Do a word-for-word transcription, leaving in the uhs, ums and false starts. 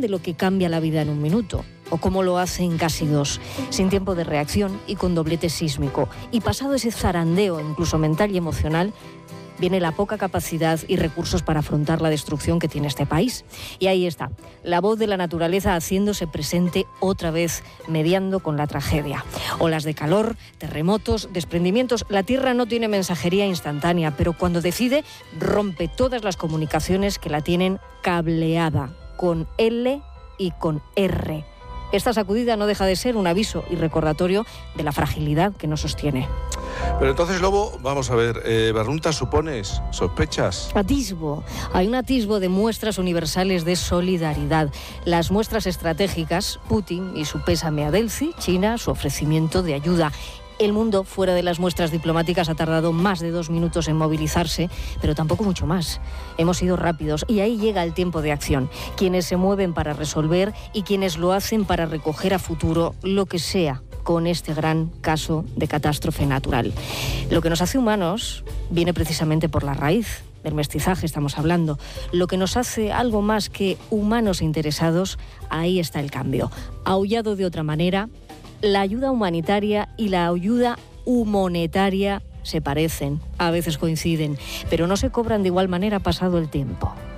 de lo que cambia la vida en un minuto, o cómo lo hace en casi dos, sin tiempo de reacción y con doblete sísmico. Y pasado ese zarandeo, incluso mental y emocional, viene la poca capacidad y recursos para afrontar la destrucción que tiene este país. Y ahí está, la voz de la naturaleza haciéndose presente otra vez, mediando con la tragedia. Olas de calor, terremotos, desprendimientos. La Tierra no tiene mensajería instantánea, pero cuando decide, rompe todas las comunicaciones que la tienen cableada, con L y con R. Esta sacudida no deja de ser un aviso y recordatorio de la fragilidad que nos sostiene. Pero entonces, Lobo, vamos a ver, eh, Barrunta, ¿supones? ¿Sospechas? Atisbo. Hay un atisbo de muestras universales de solidaridad. Las muestras estratégicas, Putin y su pésame a Delphi, China, su ofrecimiento de ayuda. El mundo, fuera de las muestras diplomáticas, ha tardado más de dos minutos en movilizarse, pero tampoco mucho más. Hemos sido rápidos y ahí llega el tiempo de acción. Quienes se mueven para resolver y quienes lo hacen para recoger a futuro lo que sea con este gran caso de catástrofe natural. Lo que nos hace humanos viene precisamente por la raíz del mestizaje, estamos hablando. Lo que nos hace algo más que humanos interesados, ahí está el cambio. Aullado de otra manera, la ayuda humanitaria y la ayuda humonetaria se parecen, a veces coinciden, pero no se cobran de igual manera pasado el tiempo.